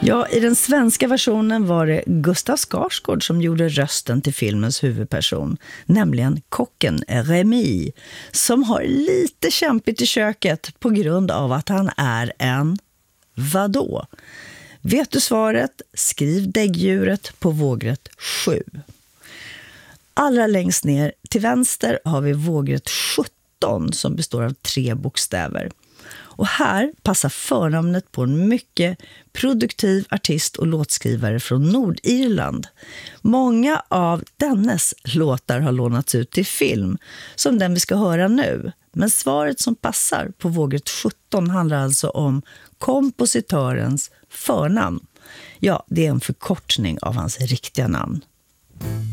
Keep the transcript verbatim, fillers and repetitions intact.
Ja, i den svenska versionen var det Gustav Skarsgård som gjorde rösten till filmens huvudperson, nämligen kocken Remy, som har lite kämpigt i köket på grund av att han är en vadå? Vet du svaret? Skriv däggdjuret på vågrätt sju. Allra längst ner till vänster har vi vågrätt sjutton som består av tre bokstäver. Och här passar förnamnet på en mycket produktiv artist och låtskrivare från Nordirland. Många av dennes låtar har lånats ut till film, som den vi ska höra nu. Men svaret som passar på vågrätt sjutton handlar alltså om kompositörens förnamn. Ja, det är en förkortning av hans riktiga namn.